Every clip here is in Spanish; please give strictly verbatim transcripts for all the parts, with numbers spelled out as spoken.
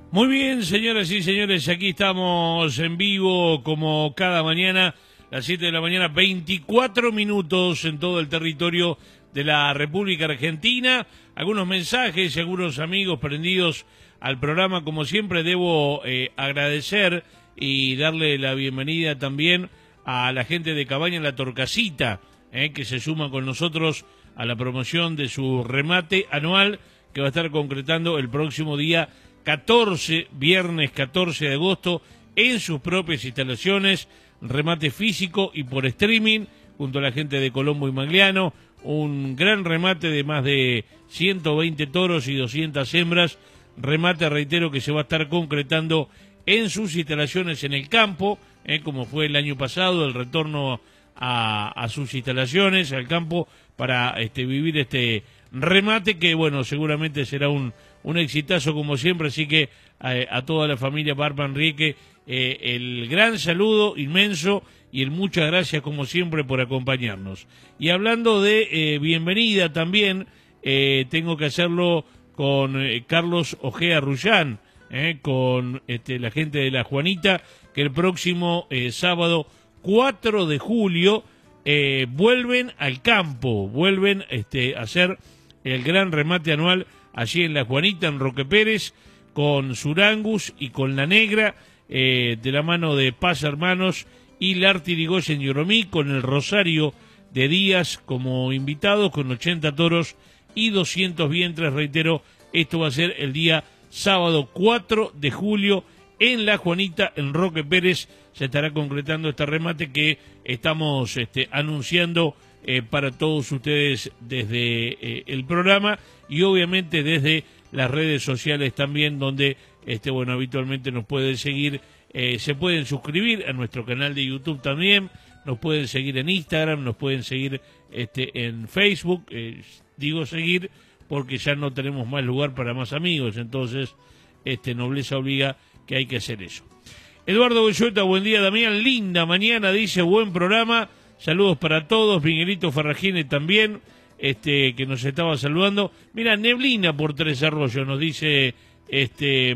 Muy bien, señoras y señores, aquí estamos en vivo como cada mañana, las siete de la mañana, veinticuatro minutos en todo el territorio de la República Argentina. Algunos mensajes y algunos amigos prendidos al programa. Como siempre, debo eh, agradecer y darle la bienvenida también a la gente de Cabaña La Torcasita, eh, que se suma con nosotros a la promoción de su remate anual que va a estar concretando el próximo día catorce, viernes catorce de agosto, en sus propias instalaciones, remate físico y por streaming, junto a la gente de Colombo y Magliano, un gran remate de más de ciento veinte toros y doscientas hembras, remate, reitero, que se va a estar concretando en sus instalaciones en el campo, eh, como fue el año pasado, el retorno a, a sus instalaciones, al campo, para este, vivir este remate, que bueno, seguramente será un un exitazo como siempre, así que eh, a toda la familia Barba Enrique, eh, el gran saludo inmenso y el muchas gracias como siempre por acompañarnos. Y hablando de eh, bienvenida también, eh, tengo que hacerlo con eh, Carlos Ojea Rullán, eh, con este, la gente de La Juanita, que el próximo eh, sábado cuatro de julio eh, vuelven al campo, vuelven este, a hacer el gran remate anual allí en La Juanita, en Roque Pérez, con Surangus y con La Negra, eh, de la mano de Paz Hermanos y Larti Irigoyen y Oromí, con el Rosario de Díaz como invitados, con ochenta toros y doscientos vientres. Reitero, esto va a ser el día sábado cuatro de julio en La Juanita, en Roque Pérez. Se estará concretando este remate que estamos este, anunciando eh, para todos ustedes desde eh, el programa y obviamente desde las redes sociales también, donde este bueno habitualmente nos pueden seguir, eh, se pueden suscribir a nuestro canal de YouTube también, nos pueden seguir en Instagram, nos pueden seguir este en Facebook, eh, digo seguir porque ya no tenemos más lugar para más amigos, entonces este nobleza obliga que hay que hacer eso. Eduardo Goyueta, buen día Damián, linda mañana, dice, buen programa, saludos para todos, Miguelito Farragine también, este que nos estaba saludando. Mira, neblina por Tres Arroyos, nos dice este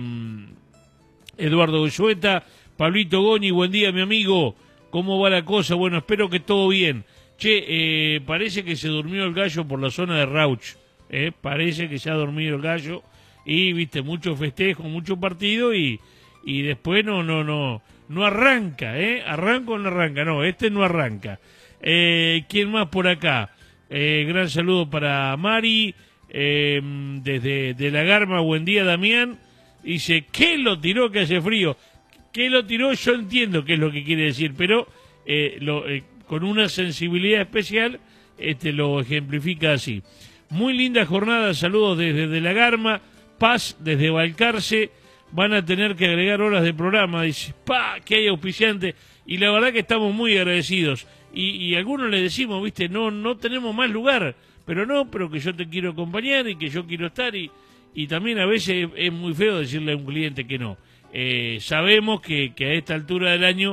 Eduardo Goyueta. Pablito Goñi, buen día mi amigo, ¿cómo va la cosa? Bueno, espero que todo bien. Che, eh, parece que se durmió el gallo por la zona de Rauch, eh, parece que se ha dormido el gallo y viste, mucho festejo, mucho partido y, y después no, no, no, no arranca, eh, arranca o no arranca, no, este no arranca. Eh, ¿quién más por acá? Eh, gran saludo para Mari, eh, desde de la Garma, buen día Damián, dice, ¿qué lo tiró que hace frío? ¿Qué lo tiró? Yo entiendo qué es lo que quiere decir, pero eh, lo, eh, con una sensibilidad especial este, lo ejemplifica así. Muy linda jornada, saludos desde de la Garma, Paz desde Balcarce, van a tener que agregar horas de programa, dice, pa, que hay auspiciante, y la verdad que estamos muy agradecidos. Y, y a algunos les decimos, viste, no no tenemos más lugar, pero no, pero que yo te quiero acompañar y que yo quiero estar, y, y también a veces es muy feo decirle a un cliente que no. Eh, sabemos que, que a esta altura del año